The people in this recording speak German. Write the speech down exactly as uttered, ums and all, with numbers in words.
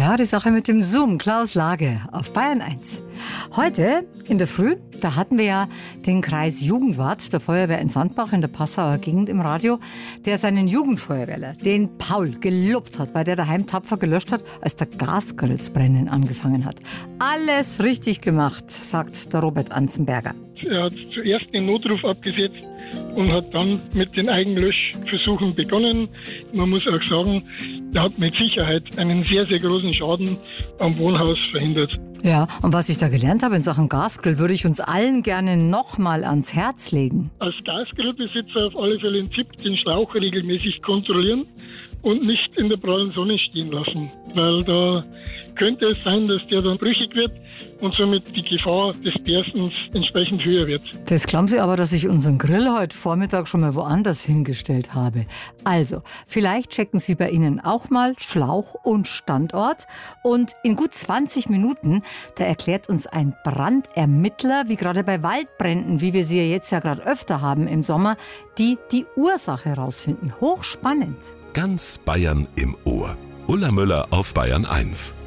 Klare Sache mit dem Zoom. Klaus Lage auf Bayern eins. Heute in der Früh, da hatten wir ja den Kreis Jugendwart der Feuerwehr in Sandbach in der Passauer Gegend im Radio, der seinen Jugendfeuerwehrler, den Paul, gelobt hat, weil der daheim tapfer gelöscht hat, als der Gasgrillsbrennen angefangen hat. Alles richtig gemacht, sagt der Robert Anzenberger. Er hat zuerst den Notruf abgesetzt und hat dann mit den Eigenlöschversuchen begonnen. Man muss auch sagen, er hat mit Sicherheit einen sehr, sehr großen Schaden am Wohnhaus verhindert. Ja, und was ich da gelernt habe in Sachen Gasgrill, würde ich uns allen gerne nochmal ans Herz legen. Als Gasgrillbesitzer auf alle Fälle einen Tipp, den Schlauch regelmäßig kontrollieren und nicht in der prallen Sonne stehen lassen, weil da könnte es sein, dass der dann brüchig wird und somit die Gefahr des Berstens entsprechend höher wird. Das glauben Sie aber, dass ich unseren Grill heute Vormittag schon mal woanders hingestellt habe. Also, vielleicht checken Sie bei Ihnen auch mal Schlauch und Standort. Und in gut zwanzig Minuten, da erklärt uns ein Brandermittler, wie gerade bei Waldbränden, wie wir sie ja jetzt ja gerade öfter haben im Sommer, die die Ursache herausfinden. Hochspannend. Ganz Bayern im Ohr. Ulla Müller auf Bayern eins.